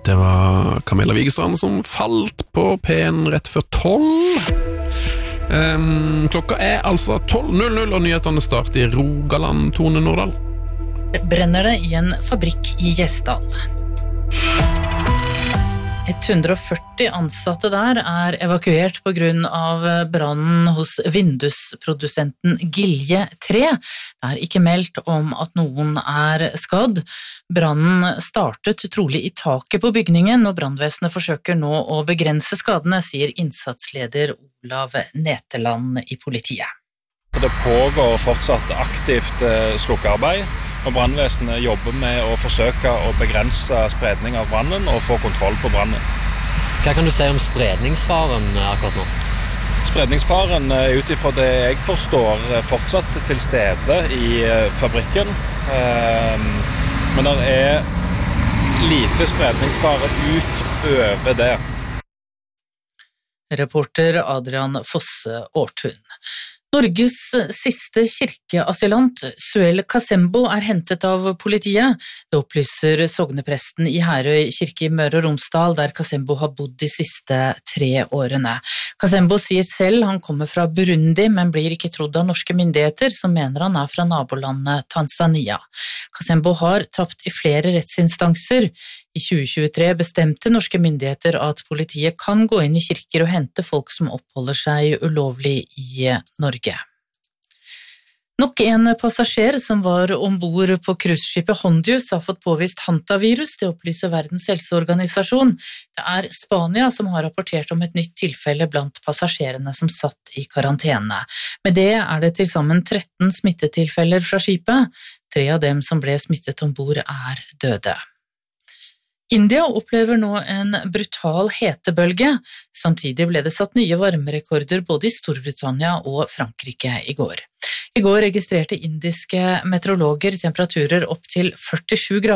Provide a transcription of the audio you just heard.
Det var Camilla Wigestrand som falt på P1 rett før 12. Klokka altså 12.00, og nyhetene starter i Rogaland. Tone Nordal. Brenner det i en fabrikk i Gjesdal. 140 ansatte der evakuert på grunn av brannen hos vindusprodusenten Gilje 3. Det ikke meldt om at noen skadd. Brannen startet trolig i taket på bygningen, og brannvesenet forsøker nå å begrense skadene, sier innsatsleder Olav Neteland i politiet. Det pågår fortsatt aktivt slukkearbeid, og brannvesenet jobber med å forsøke å begrense spredning av brannen og få kontroll på brannen. Hva kan du si om spredningsfaren akkurat nå? Spredningsfaren, ut ifra det jeg forstår, fortsatt til stede i fabrikken, men det lite spredningsfare utover det. Reporter Adrian Fosse Aartun. Norges siste kirkeasylant, Suel Kasembo, hentet av politiet. Det opplyser sognepresten i Herøy kirke i Møre og Romsdal, der Kasembo har bodd de siste 3 årene. Kasembo sier selv han kommer fra Burundi, men blir ikke trodd av norske myndigheter, som mener han fra nabolandet Tanzania. Kasembo har tapt i flere rettsinstanser. I 2023 bestemte norske myndigheter at politiet kan gå inn i kirker og hente folk som oppholder seg ulovlig i Norge. Nok en passasjer som var ombord på cruiseskipet Hondius har fått påvist hantavirus, det opplyser Verdens helseorganisasjon. Det Spania som har rapportert om et nytt tilfelle blant passasjerene som satt i karantene. Med det det til sammen 13 smittetilfeller fra skipet. 3 av dem som ble smittet ombord døde. India opplever nå en brutal hetebølge. Samtidig ble det satt nye varmerekorder både i Storbritannia og Frankrike i går. I går registrerte indiske meteorologer temperaturer opp til 47 grader.